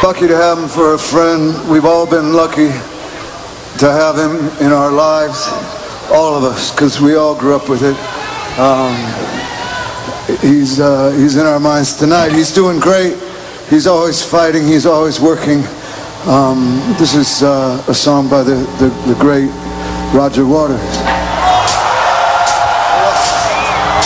lucky to have him for a friend. We've all been lucky to have him in our lives, all of us, because we all grew up with it. He's in our minds tonight. He's doing great. He's always fighting. He's always working. This is a song by the great Roger Waters.